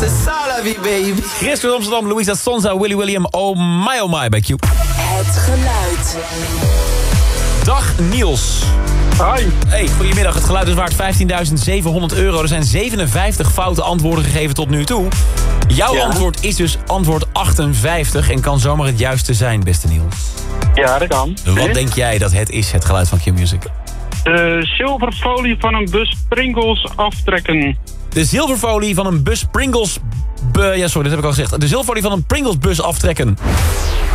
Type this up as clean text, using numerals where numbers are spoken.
c'est ça la vie, baby. Chris uit Amsterdam, Louisa Sonza, Willy William, oh my bij Q. Het geluid. Dag Niels. Hi. Hey, goedemiddag. Het geluid is waard €15.700. Er zijn 57 foute antwoorden gegeven tot nu toe. Jouw antwoord is dus antwoord 58 en kan zomaar het juiste zijn, beste Niels. Ja, dat kan. Wat denk jij dat het is, het geluid van Q-Music? De zilverfolie van een bus Pringles aftrekken. De zilverfolie van een bus Pringles... ja, sorry, dat heb ik al gezegd. De zilverfolie van een Pringles bus aftrekken.